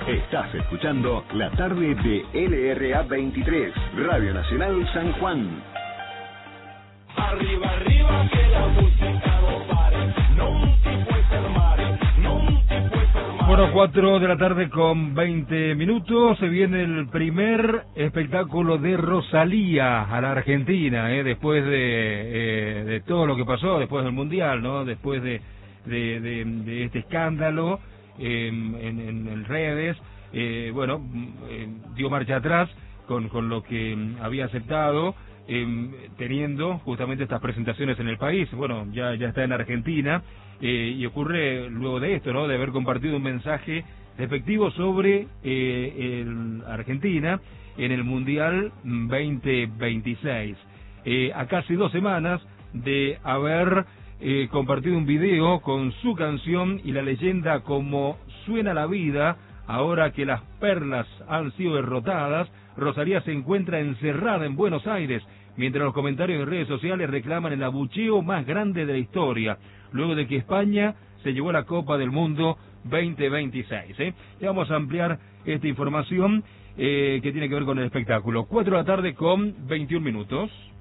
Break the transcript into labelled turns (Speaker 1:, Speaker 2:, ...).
Speaker 1: Estás escuchando la tarde de LRA 23, Radio Nacional San Juan.
Speaker 2: Arriba, arriba, que la música no pare. Non ti puoi fermare, non ti puoi fermare.
Speaker 3: Bueno, 4 de la tarde con 20 minutos. Se viene el primer espectáculo de Rosalía a la Argentina, después de todo lo que pasó, después del Mundial, ¿no? Después de este escándalo en redes. Dio marcha atrás con lo que había aceptado, teniendo justamente estas presentaciones en el país. Bueno, ya está en Argentina, y ocurre luego de esto, ¿no? De haber compartido un mensaje despectivo sobre Argentina en el Mundial 2026. A casi 2 semanas de haber compartido un video con su canción y la leyenda Como suena la vida, ahora que las perlas han sido derrotadas, Rosalía se encuentra encerrada en Buenos Aires, mientras los comentarios en redes sociales reclaman el abucheo más grande de la historia, luego de que España se llevó la Copa del Mundo 2026. Ya vamos a ampliar esta información que tiene que ver con el espectáculo. 4 de la tarde con 21 minutos.